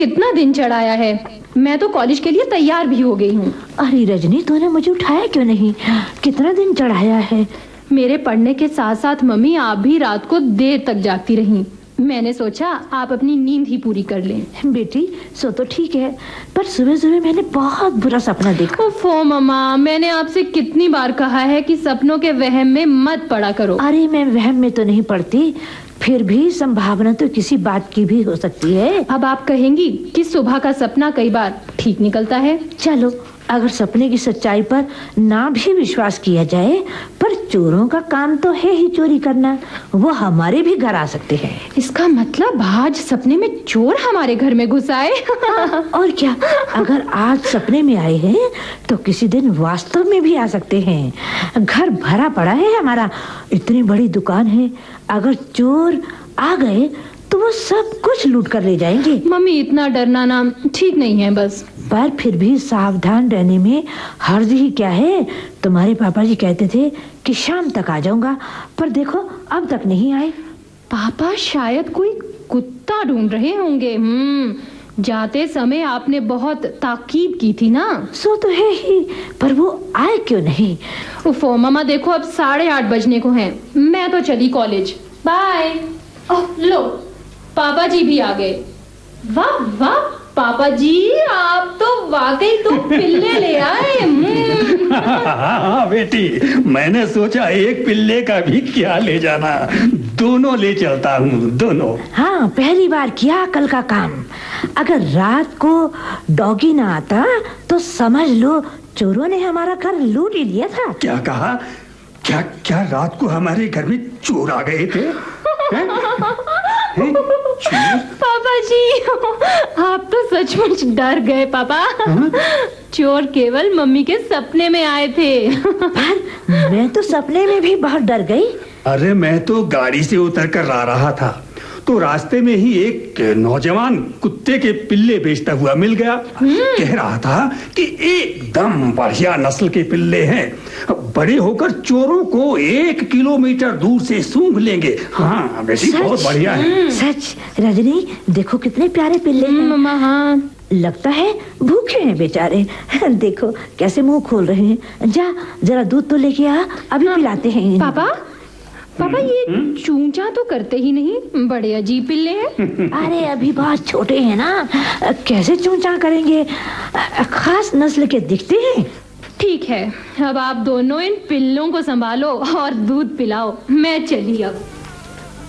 कितना दिन चढ़ाया है। मैं तो कॉलेज के लिए तैयार भी हो गई हूँ। अरे रजनी, तूने मुझे उठाया क्यों नहीं? कितना दिन चढ़ाया है? मेरे पढ़ने के साथ साथ मम्मी आप भी रात को देर तक जागती रहीं। मैंने सोचा आप अपनी नींद ही पूरी कर लें। बेटी सो तो ठीक है, पर सुबह सुबह मैंने बहुत बुरा सपना देखा। ओफो मम्मा, मैंने आपसे कितनी बार कहा है कि सपनों के वहम में मत पड़ा करो। अरे मैं वहम में तो नहीं पड़ती, फिर भी संभावना तो किसी बात की भी हो सकती है। अब आप कहेंगी कि सुबह का सपना कई बार ठीक निकलता है। चलो, अगर सपने की सच्चाई पर ना भी विश्वास किया जाए, पर चोरों का काम तो है ही चोरी करना। वो हमारे भी घर आ सकते हैं। इसका मतलब आज सपने में चोर हमारे घर में घुस आए। और क्या, अगर आज सपने में आए हैं तो किसी दिन वास्तव में भी आ सकते हैं। घर भरा पड़ा है हमारा, इतनी बड़ी दुकान है। अगर चोर आ गए तो वो सब कुछ लूट कर ले जाएंगे। मम्मी इतना डरना ना ठीक नहीं है बस। पर फिर भी सावधान रहने में हर्ज ही क्या है। तुम्हारे पापा जी कहते थे कि शाम तक आ जाऊंगा, पर देखो अब तक नहीं आए। पापा शायद कोई कुत्ता ढूंढ रहे होंगे। जाते समय आपने बहुत ताकीद की थी ना। सो तो है ही, पर वो आए क्यों नहीं? उफो मम्मा, देखो अब 8:30 बजने को हैं। मैं तो चली कॉलेज। बाय। लो, पापा जी भी आ गए। वाह वाह पापा जी, आप तो वाकई तो पिल्ले ले आए। हाँ बेटी, मैंने सोचा एक पिल्ले का भी क्या ले जाना, दोनों ले चलता हूँ, दोनों। हाँ, पहली बार किया कल का काम। अगर रात को डॉगी ना आता तो समझ लो चोरों ने हमारा घर लूट ही लिया था। क्या कहा? क्या क्या रात को हमारे घर में चोर आ गए थे? पापा जी, आप तो सचमुच डर गए पापा। चोर केवल मम्मी के सपने में आए थे। पर मैं तो सपने में भी बहुत डर गई। अरे मैं तो गाड़ी से उतर कर आ रहा था तो रास्ते में ही एक नौजवान कुत्ते के पिल्ले बेचता हुआ मिल गया। कह रहा था कि एकदम बढ़िया नस्ल के पिल्ले हैं, बड़े होकर चोरों को 1 किलोमीटर दूर से सूंघ लेंगे। हाँ बेटी, बहुत बढ़िया है। सच रजनी, देखो कितने प्यारे पिल्ले हैं। मम्मा हाँ, लगता है भूखे हैं बेचारे। देखो कैसे मुंह खोल रहे हैं। जा जरा दूध तो लेके आ, अभी पिलाते हैं। पापा पापा, ये चूंचा तो करते ही नहीं, बड़े अजीब पिल्ले हैं। अरे अभी बहुत छोटे हैं ना, कैसे चूंचा करेंगे। खास नस्ल के दिखते हैं। ठीक है, अब आप दोनों इन पिल्लों को संभालो और दूध पिलाओ। मैं चली अब।